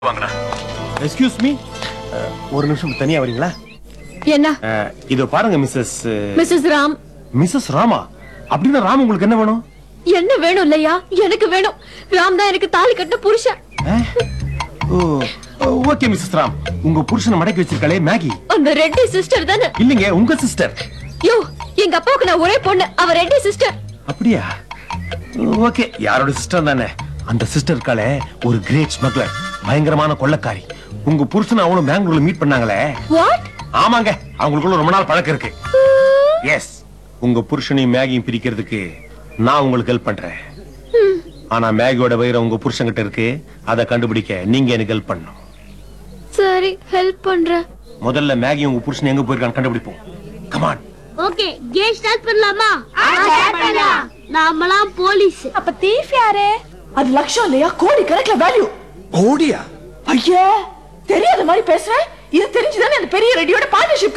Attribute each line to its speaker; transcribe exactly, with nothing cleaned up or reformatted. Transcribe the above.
Speaker 1: Excuse me, ஒரு நிமிஷம் தனியா வரீங்களா?
Speaker 2: என்ன?
Speaker 1: இதோ பாருங்க Mrs
Speaker 2: Mrs Ram.
Speaker 1: Mrs Rama? அப்படின்னா ராம் உங்களுக்கு என்ன வேணும்?
Speaker 2: என்ன வேணும் இல்லையா? எனக்கு வேணும். ராம் தான் எனக்கு தாலி கட்ட புருஷன்.
Speaker 1: ஓகே மிஸ்ஸஸ் ராம், உங்க புருஷனை மடக்கி வச்சிருக்காளே மேகி,
Speaker 2: அந்த ரெட்டி சிஸ்டர் தானே?
Speaker 1: இல்லங்க உங்க சிஸ்டர்.
Speaker 2: யோ, எங்க அப்பாவுக்கு நான் ஒரே பொண்ணு, அவ ரெட்டி சிஸ்டர்.
Speaker 1: அப்படியா? ஓகே, யாரோட சிஸ்டர் தானே. அந்த சிஸ்டர் இருக்காளே ஒரு கிரேட் ஸ்மக்லர், பயங்கரமான கொள்ளக்காரி. உங்க புருஷன் அவளும் பெங்களூர்ல மீட் பண்ணாங்களே.
Speaker 2: வாட்?
Speaker 1: ஆமாங்க, அவங்களுக்குள்ள ரொம்ப நாள் பழக்கம் இருக்கு. எஸ், உங்க புருஷனையும் மேகியும் பிரிக்கிறதுக்கு நான் உங்களுக்கு ஹெல்ப் பண்றேன். ஆனா மேகியோட வயிறு உங்க புருஷன் கிட்ட இருக்கு, அதை கண்டுபிடிக்க நீங்க எனக்கு ஹெல்ப் பண்ணணும்.
Speaker 2: சரி, ஹெல்ப் பண்றேன்.
Speaker 1: முதல்ல மேகி உங்க புருஷன் எங்க போயிருக்கான்னு கண்டுபிடிப்போம். Come on.
Speaker 3: Okay, game start பண்ணலாமா? ஸ்டார்ட் பண்ணலாம். நாமலாம் போலீஸ்.
Speaker 4: அப்ப தீஃப் யாரு? அது லட்சம் இல்லையா, கோடி கணக்குல வேல்யூ.
Speaker 5: கோடியா?
Speaker 4: ஐயா, தெரியாத மாதிரி பேசுற. இது தெரிஞ்சுதானே அந்த பெரிய ரெடியோட